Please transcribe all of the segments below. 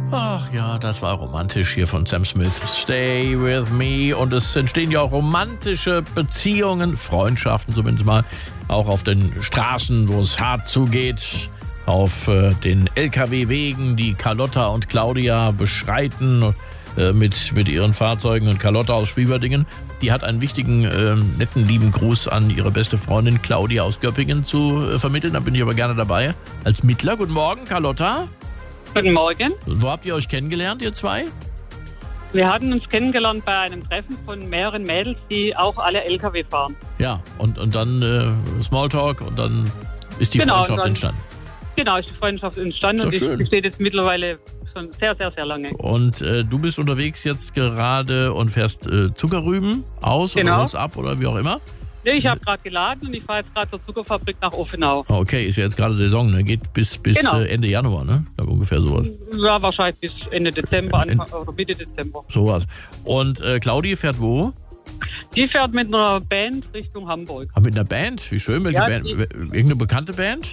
Ach ja, das war romantisch hier von Sam Smith. Stay with me. Und es entstehen ja auch romantische Beziehungen, Freundschaften zumindest mal, auch auf den Straßen, wo es hart zugeht. Auf den LKW-Wegen, die Carlotta und Claudia beschreiten mit ihren Fahrzeugen. Und Carlotta aus Schwieberdingen, die hat einen wichtigen, netten, lieben Gruß an ihre beste Freundin Claudia aus Göppingen zu vermitteln. Da bin ich aber gerne dabei als Mittler. Guten Morgen, Carlotta. Guten Morgen. Wo habt ihr euch kennengelernt, ihr zwei? Wir hatten uns kennengelernt bei einem Treffen von mehreren Mädels, die auch alle LKW fahren. Ja, und dann Smalltalk und dann ist die Freundschaft entstanden. Genau, ist die Freundschaft entstanden und die besteht jetzt mittlerweile schon sehr, sehr, sehr lange. Und du bist unterwegs jetzt gerade und fährst Zuckerrüben aus oder holst ab oder wie auch immer? Nee, ich habe gerade geladen und ich fahre jetzt gerade zur Zuckerfabrik nach Offenau. Okay, ist ja jetzt gerade Saison, ne? Geht bis Ende Januar, ne? Ich glaube ungefähr sowas. Ja, wahrscheinlich bis Ende Dezember, Anfang oder Mitte Dezember. Sowas. Und Claudi fährt wo? Die fährt mit einer Band Richtung Hamburg. Mit einer Band? Wie schön, welche Band? Irgendeine bekannte Band?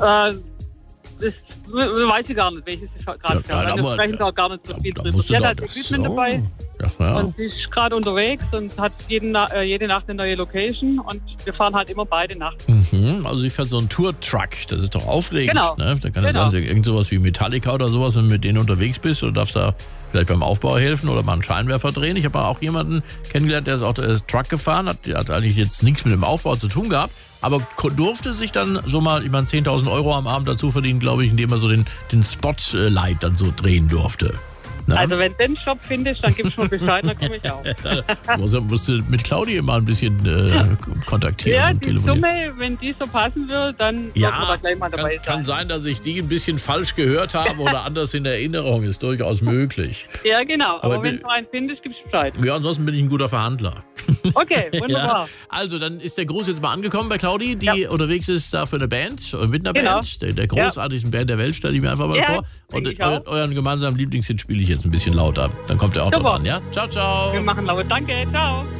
Das weiß ich gar nicht, welches ich gerade fährt. Wir sprechen da gar nicht so viel drüber. Sie hat halt Equipment dabei. Ja. Und sie ist gerade unterwegs und hat jede Nacht eine neue Location und wir fahren halt immer beide nachts. Also sie fährt so einen Tour-Truck, das ist doch aufregend. Genau. Ne? Da kann es sein, irgend sowas wie Metallica oder sowas, wenn du mit denen unterwegs bist oder darfst da vielleicht beim Aufbau helfen oder mal einen Scheinwerfer drehen. Ich habe auch jemanden kennengelernt, der ist auch Truck gefahren, hat eigentlich jetzt nichts mit dem Aufbau zu tun gehabt, aber durfte sich dann so mal, 10.000 Euro am Abend dazu verdienen, glaube ich, indem er so den Spotlight dann so drehen durfte. Na? Also wenn du den Job findest, dann gibst du mir Bescheid, dann komme ich auch. Musst du mit Claudia mal ein bisschen kontaktieren. Ja, und die Summe, wenn die so passen will, dann wird man da gleich mal dabei sein. Kann sein, dass ich die ein bisschen falsch gehört habe oder anders in Erinnerung, ist durchaus möglich. Ja, genau, aber wenn du einen findest, gibst du Bescheid. Ja, ansonsten bin ich ein guter Verhandler. Okay, wunderbar. Ja. Also, dann ist der Gruß jetzt mal angekommen bei Claudi, die unterwegs ist da für eine Band, mit einer Band, der großartigsten Band der Welt, stelle ich mir einfach mal vor. Und euren gemeinsamen Lieblingshit spiele ich jetzt ein bisschen lauter. Dann kommt er auch noch an, ja? Ciao, ciao. Wir machen laut. Danke, ciao.